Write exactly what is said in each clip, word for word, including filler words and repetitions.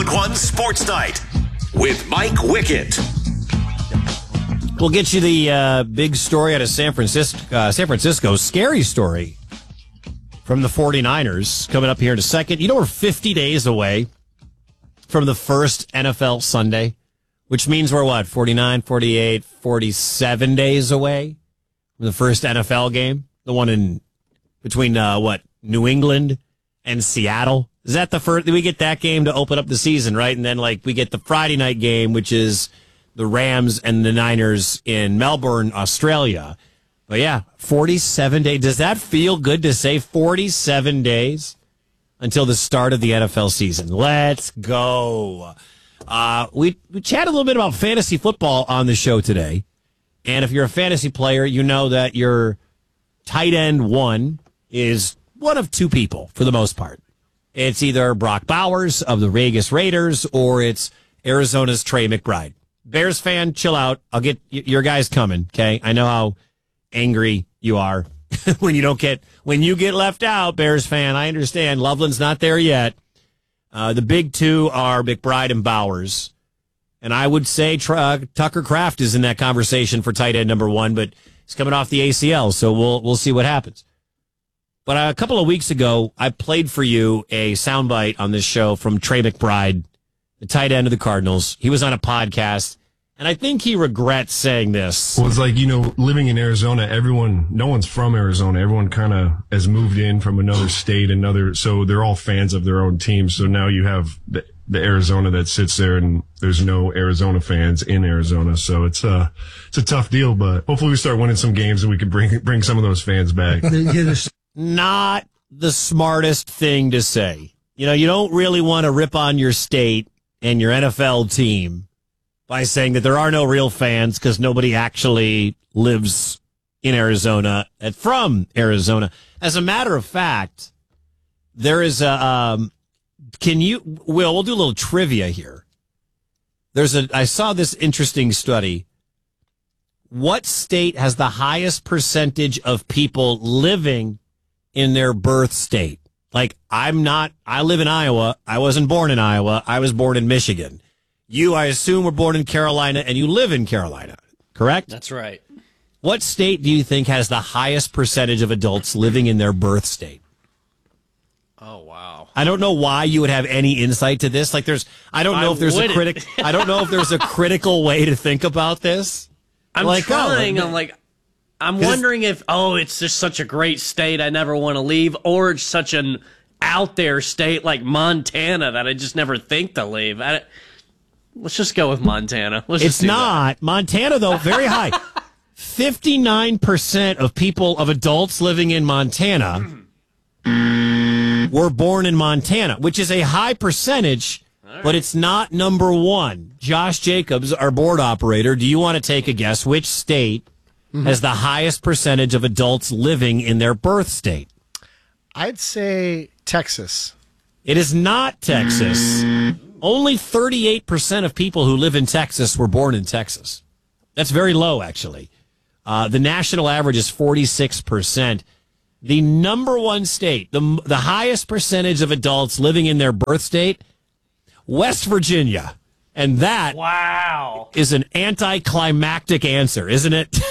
Week One Sports Night with Mike Wickett. We'll get you the uh, big story out of San Francisco. Uh, San Francisco, scary story from the 49ers coming up here in a second. You know, we're fifty days away from the first N F L Sunday, which means we're what, forty-nine, forty-eight, forty-seven days away from the first N F L game, the one in between uh, what, New England and Seattle. Is that the first? We get that game to open up the season, right? And then like we get the Friday night game, which is the Rams and the Niners in Melbourne, Australia. But yeah, forty-seven days. Does that feel good to say forty-seven days until the start of the N F L season? Let's go. Uh, we, we chat a little bit about fantasy football on the show today. And if you're a fantasy player, you know that your tight end one is one of two people for the most part. It's either Brock Bowers of the Vegas Raiders or it's Arizona's Trey McBride. Bears fan, chill out. I'll get your guys coming, okay? I know how angry you are when you don't get, when you get left out, Bears fan. I understand. Loveland's not there yet. Uh, the big two are McBride and Bowers. And I would say uh, Tucker Kraft is in that conversation for tight end number one, but he's coming off the A C L, so we'll we'll see what happens. But a couple of weeks ago, I played for you a soundbite on this show from Trey McBride, the tight end of the Cardinals. He was on a podcast, and I think he regrets saying this. Well, it's like, you know, living in Arizona, everyone, no one's from Arizona. Everyone kind of has moved in from another state, another, so they're all fans of their own team. So now you have the, the Arizona that sits there, and there's no Arizona fans in Arizona. So it's a, it's a tough deal, but hopefully we start winning some games and we can bring, bring some of those fans back. Not the smartest thing to say. You know, you don't really want to rip on your state and your N F L team by saying that there are no real fans because nobody actually lives in Arizona and from Arizona. As a matter of fact, there is a, um, can you, Will, we'll do a little trivia here. There's a, I saw this interesting study. What state has the highest percentage of people living in their birth state? Like, I'm not, I live in Iowa. I wasn't born in Iowa. I was born in Michigan. You, I assume, were born in Carolina and you live in Carolina, correct? That's right. What state do you think has the highest percentage of adults living in their birth state? Oh, wow. I don't know why you would have any insight to this. Like, there's, I don't know I if there's wouldn't. a critic, I don't know if there's a critical way to think about this. I'm like, trying. oh, I'm like, I'm wondering if, oh, it's just such a great state I never want to leave, or it's such an out there state like Montana that I just never think to leave. I, let's just go with Montana. Let's It's just do not. that. Montana, though, very high. fifty-nine percent of people, of adults living in Montana were born in Montana, which is a high percentage, right, but it's not number one. Josh Jacobs, our board operator, do you want to take a guess which state mm-hmm. has the highest percentage of adults living in their birth state? I'd say Texas. It is not Texas. Only thirty-eight percent of people who live in Texas were born in Texas. That's very low, actually. Uh, the national average is forty-six percent. The number one state, the, the highest percentage of adults living in their birth state, West Virginia. And that wow. is an anticlimactic answer, isn't it?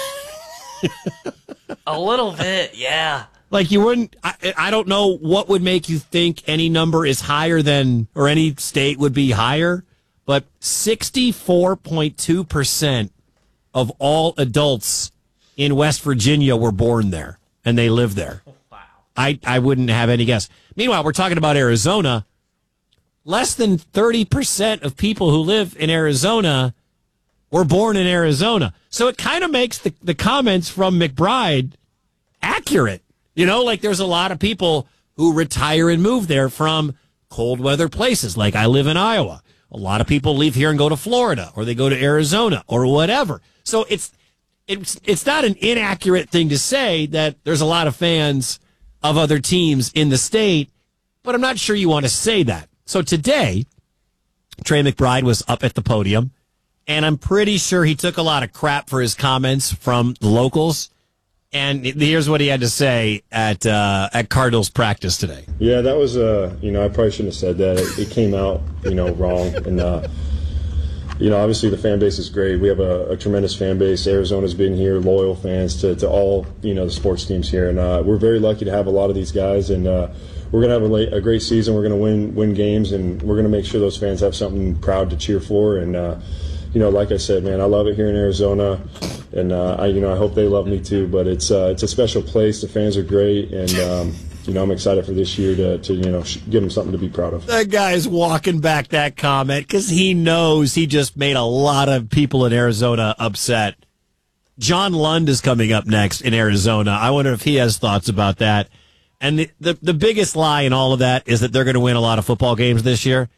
A little bit, yeah. Like, you wouldn't, I, I don't know what would make you think any number is higher than, or any state would be higher, but sixty-four point two percent of all adults in West Virginia were born there, and they live there. Wow. I, I wouldn't have any guess. Meanwhile, we're talking about Arizona. Less than thirty percent of people who live in Arizona were born in Arizona. So it kind of makes the, the comments from McBride accurate. You know, like there's a lot of people who retire and move there from cold weather places. Like I live in Iowa. A lot of people leave here and go to Florida, or they go to Arizona or whatever. So it's it's it's not an inaccurate thing to say that there's a lot of fans of other teams in the state, but I'm not sure you want to say that. So today, Trey McBride was up at the podium, and I'm pretty sure he took a lot of crap for his comments from the locals. And here's what he had to say at uh, at Cardinals practice today. Yeah, that was, uh, you know, I probably shouldn't have said that. It, it came out, you know, wrong. And, uh, you know, obviously the fan base is great. We have a, a tremendous fan base. Arizona's been here, loyal fans to, to all, you know, the sports teams here. And uh, we're very lucky to have a lot of these guys. And uh, we're going to have a, late, a great season. We're going to win win games. And we're going to make sure those fans have something proud to cheer for. And, uh, you know, like I said, man, I love it here in Arizona. And, uh, I, you know, I hope they love me too. But it's uh, it's a special place. The fans are great. And, um, you know, I'm excited for this year to, to you know, give them something to be proud of. That guy's walking back that comment because he knows he just made a lot of people in Arizona upset. John Lund is coming up next in Arizona. I wonder if he has thoughts about that. And the, the, the biggest lie in all of that is that they're going to win a lot of football games this year.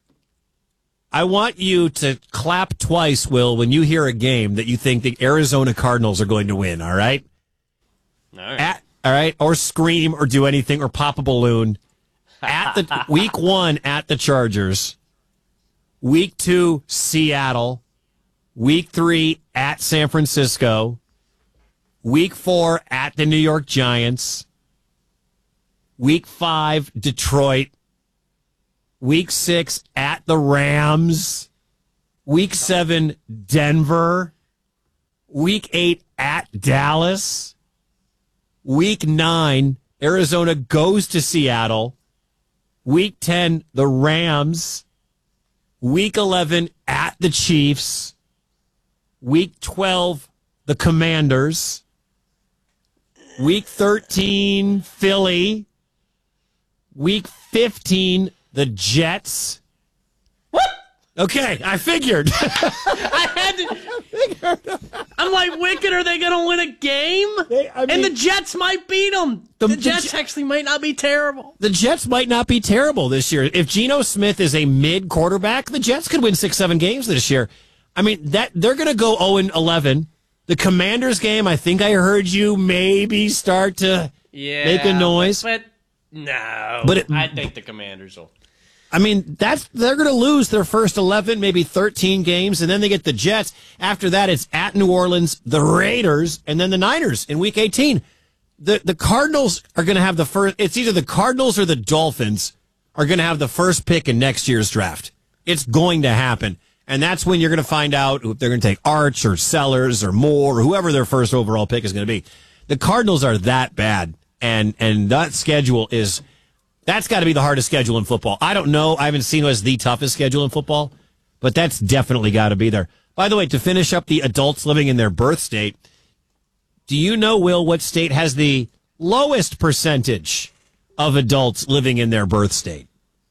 I want you to clap twice, Will, when you hear a game that you think the Arizona Cardinals are going to win, all right? All right. At, all right? Or scream or do anything or pop a balloon. At the week one at the Chargers. Week two, Seattle. Week three at San Francisco. Week four at the New York Giants. Week five, Detroit. Week six at the Rams. Week seven, Denver. Week eight at Dallas. Week nine, Arizona goes to Seattle. Week ten, the Rams. Week eleven at the Chiefs. Week twelve, the Commanders. Week thirteen, Philly. Week fifteen, the Jets. What? Okay, I figured. I had to. I'm like, Wicked, are they going to win a game? They- I and mean- the Jets might beat them. The- The, the Jets Je- actually might not be terrible. The Jets might not be terrible this year. If Geno Smith is a mid quarterback, the Jets could win six, seven games this year. I mean, that they're going to go oh and eleven. The Commanders game, I think I heard you maybe start to Yeah, make a noise. But, but no. But it- I think the Commanders will. I mean, that's they're going to lose their first eleven, maybe thirteen games, and then they get the Jets. After that, it's at New Orleans, the Raiders, and then the Niners in Week eighteen. The the Cardinals are going to have the first. It's either the Cardinals or the Dolphins are going to have the first pick in next year's draft. It's going to happen, and that's when you're going to find out if they're going to take Arch or Sellers or Moore or whoever their first overall pick is going to be. The Cardinals are that bad, and and that schedule is. That's got to be the hardest schedule in football. I don't know. I haven't seen who has the toughest schedule in football, but that's definitely got to be there. By the way, to finish up the adults living in their birth state, do you know, Will, what state has the lowest percentage of adults living in their birth state?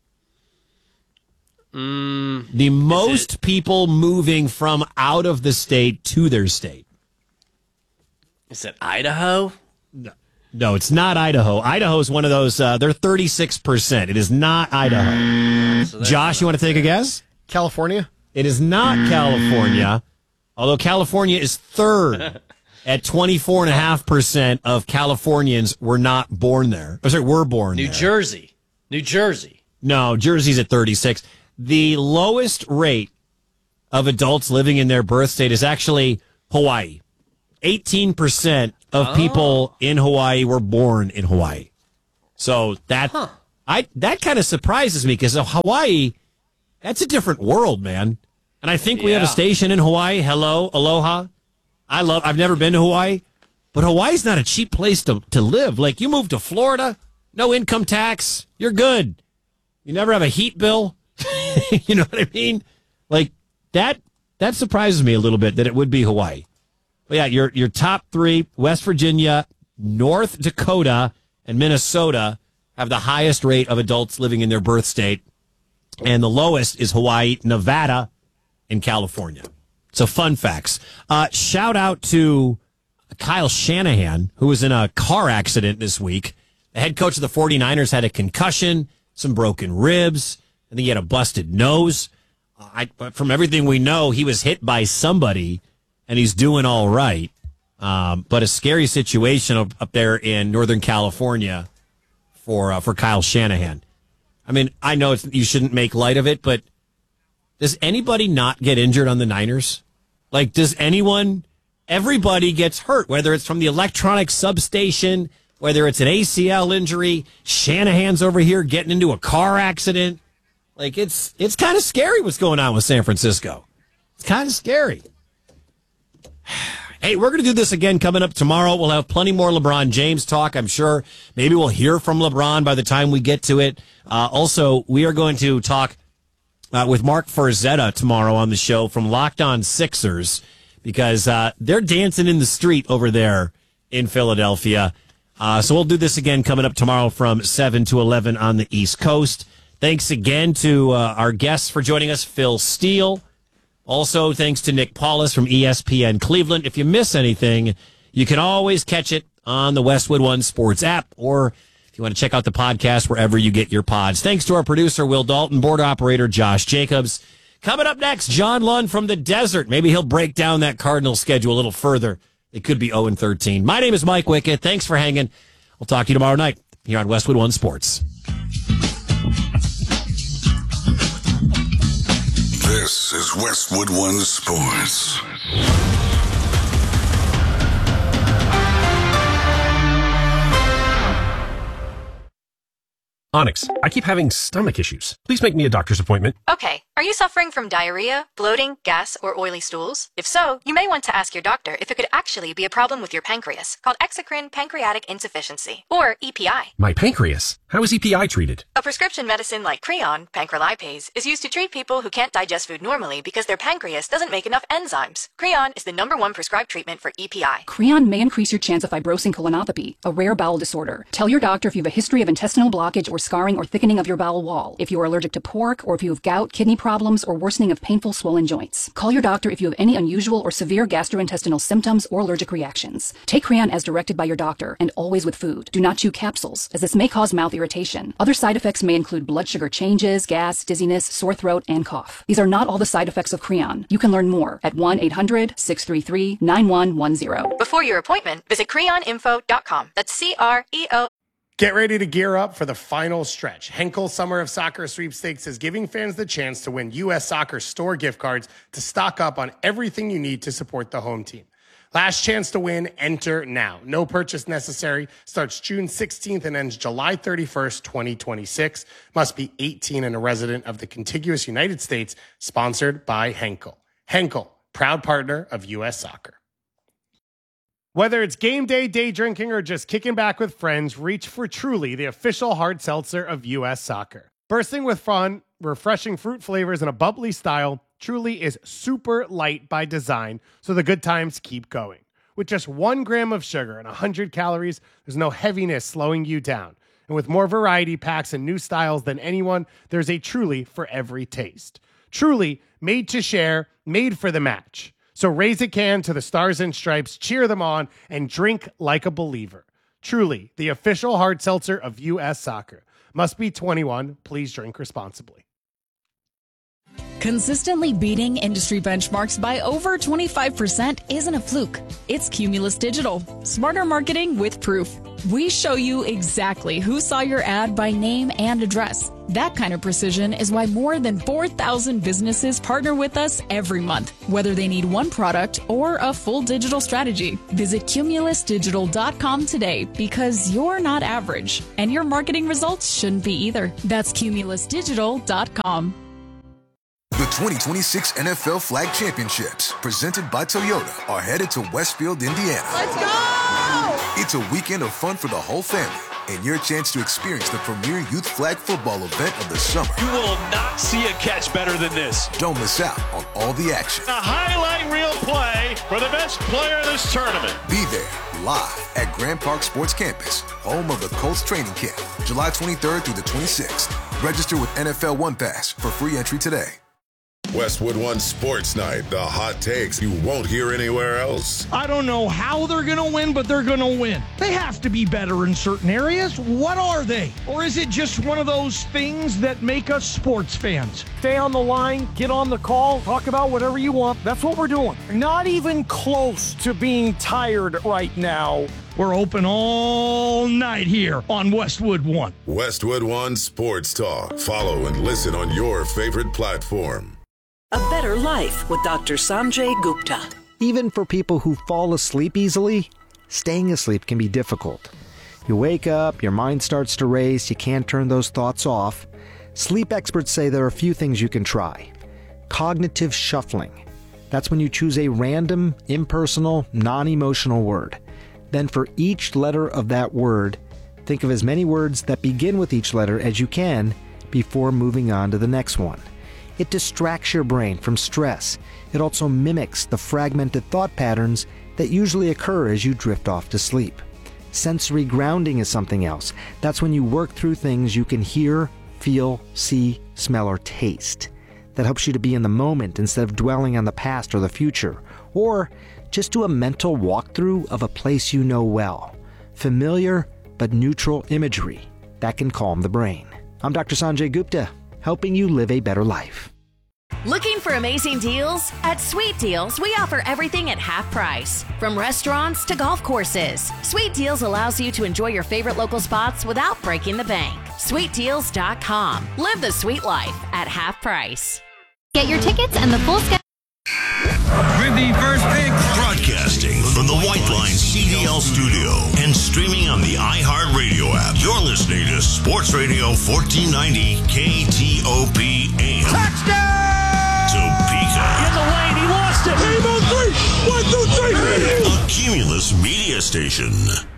Mm, the most it- people moving from out of the state to their state. Is it Idaho? No. No, it's not Idaho. Idaho is one of those, uh, they're thirty-six percent. It is not Idaho. So that's Josh, you want to take a guess? California? It is not California, although California is third at twenty-four point five percent of Californians were not born there. Or sorry, were born New there. Jersey. New Jersey. No, Jersey's at thirty-six. The lowest rate of adults living in their birth state is actually Hawaii. eighteen percent of people in Hawaii were born in Hawaii. So that Huh. I that kind of surprises me because Hawaii, that's a different world, man. And I think we have a Yeah. station in Hawaii. Hello, aloha. I love. I've never been to Hawaii, but Hawaii's not a cheap place to to live. Like you move to Florida, no income tax, you're good. You never have a heat bill. You know what I mean? Like that. That surprises me a little bit that it would be Hawaii. But yeah, your your top three: West Virginia, North Dakota, and Minnesota have the highest rate of adults living in their birth state, and the lowest is Hawaii, Nevada, and California. So fun facts. Uh, shout out to Kyle Shanahan, who was in a car accident this week. The head coach of the 49ers had a concussion, some broken ribs. I think he had a busted nose. I, but from everything we know, he was hit by somebody, and he's doing all right. Um, but a scary situation up, up there in Northern California for uh, for Kyle Shanahan. I mean, I know it's, you shouldn't make light of it, but does anybody not get injured on the Niners? Like, does anyone everybody gets hurt, whether it's from the electronic substation, whether it's an A C L injury, Shanahan's over here getting into a car accident. Like, it's it's kind of scary what's going on with San Francisco. It's kind of scary. Hey, we're going to do this again coming up tomorrow. We'll have plenty more LeBron James talk, I'm sure. Maybe we'll hear from LeBron by the time we get to it. Uh, also, we are going to talk uh, with Mark Farzetta tomorrow on the show from Locked On Sixers, because uh, they're dancing in the street over there in Philadelphia. Uh, so we'll do this again coming up tomorrow from seven to eleven on the East Coast. Thanks again to uh, our guests for joining us, Phil Steele. Also, thanks to Nick Paulus from E S P N Cleveland. If you miss anything, you can always catch it on the Westwood One Sports app, or if you want to check out the podcast wherever you get your pods. Thanks to our producer, Will Dalton, board operator, Josh Jacobs. Coming up next, John Lund from the desert. Maybe he'll break down that Cardinals schedule a little further. It could be oh and thirteen. My name is Mike Wickett. Thanks for hanging. We'll talk to you tomorrow night here on Westwood One Sports. This is Westwood One Sports. Onyx, I keep having stomach issues. Please make me a doctor's appointment. Okay. Are you suffering from diarrhea, bloating, gas, or oily stools? If so, you may want to ask your doctor if it could actually be a problem with your pancreas, called exocrine pancreatic insufficiency, or E P I. My pancreas? How is E P I treated? A prescription medicine like Creon, pancrelipase, is used to treat people who can't digest food normally because their pancreas doesn't make enough enzymes. Creon is the number one prescribed treatment for E P I. Creon may increase your chance of fibrosing colonopathy, a rare bowel disorder. Tell your doctor if you have a history of intestinal blockage or scarring or thickening of your bowel wall, if you are allergic to pork, or if you have gout, kidney problems, or worsening of painful swollen joints. Call your doctor if you have any unusual or severe gastrointestinal symptoms or allergic reactions. Take Creon as directed by your doctor, and always with food. Do not chew capsules, as this may cause mouth irritation. Other side effects may include blood sugar changes, gas, dizziness, sore throat, and cough. These are not all the side effects of Creon. You can learn more at one eight hundred, six three three, nine one one zero. Before your appointment, visit creon info dot com. That's C R E O. Get ready to gear up for the final stretch. Henkel Summer of Soccer Sweepstakes is giving fans the chance to win U S Soccer store gift cards to stock up on everything you need to support the home team. Last chance to win, enter now. No purchase necessary. Starts June sixteenth and ends July thirty-first, twenty twenty-six. Must be eighteen and a resident of the contiguous United States. Sponsored by Henkel. Henkel, proud partner of U S Soccer. Whether it's game day, day drinking, or just kicking back with friends, reach for Truly, the official hard seltzer of U S Soccer. Bursting with fun, refreshing fruit flavors, and a bubbly style, Truly is super light by design, so the good times keep going. With just one gram of sugar and one hundred calories, there's no heaviness slowing you down. And with more variety packs and new styles than anyone, there's a Truly for every taste. Truly, made to share, made for the match. So raise a can to the Stars and Stripes, cheer them on, and drink like a believer. Truly, the official hard seltzer of U S Soccer. Must be twenty-one. Please drink responsibly. Consistently beating industry benchmarks by over twenty-five percent isn't a fluke. It's Cumulus Digital. Smarter marketing with proof. We show you exactly who saw your ad by name and address. That kind of precision is why more than four thousand businesses partner with us every month, whether they need one product or a full digital strategy. Visit cumulus digital dot com today, because you're not average, and your marketing results shouldn't be either. That's cumulus digital dot com. The twenty twenty-six N F L Flag Championships, presented by Toyota, are headed to Westfield, Indiana. Let's go! It's a weekend of fun for the whole family, and your chance to experience the premier youth flag football event of the summer. You will not see a catch better than this. Don't miss out on all the action. A highlight reel play for the best player in this tournament. Be there, live at Grand Park Sports Campus, home of the Colts training camp, July twenty-third through the twenty-sixth. Register with N F L One Pass for free entry today. Westwood One Sports Night, the hot takes you won't hear anywhere else. I don't know how they're going to win, but they're going to win. They have to be better in certain areas. What are they? Or is it just one of those things that make us sports fans? Stay on the line, get on the call, talk about whatever you want. That's what we're doing. Not even close to being tired right now. We're open all night here on Westwood One. Westwood One Sports Talk. Follow and listen on your favorite platform. A better life with Doctor Sanjay Gupta. Even for people who fall asleep easily, staying asleep can be difficult. You wake up, your mind starts to race, you can't turn those thoughts off. Sleep experts say there are a few things you can try. Cognitive shuffling. That's when you choose a random, impersonal, non-emotional word. Then for each letter of that word, think of as many words that begin with each letter as you can before moving on to the next one. It distracts your brain from stress. It also mimics the fragmented thought patterns that usually occur as you drift off to sleep. Sensory grounding is something else. That's when you work through things you can hear, feel, see, smell, or taste. That helps you to be in the moment instead of dwelling on the past or the future. Or just do a mental walkthrough of a place you know well. Familiar but neutral imagery. That can calm the brain. I'm Doctor Sanjay Gupta, helping you live a better life. Looking for amazing deals? At Sweet Deals, we offer everything at half price. From restaurants to golf courses, Sweet Deals allows you to enjoy your favorite local spots without breaking the bank. sweet deals dot com. Live the sweet life at half price. Get your tickets and the full schedule. With the first pick, broadcasting from the White Line C D L studio and streaming on the iHeartRadio app. You're listening to Sports Radio fourteen ninety K T O P A M. Touchdown! Topeka. In the lane, he lost it. Game on three. One, two, three. A Cumulus media station.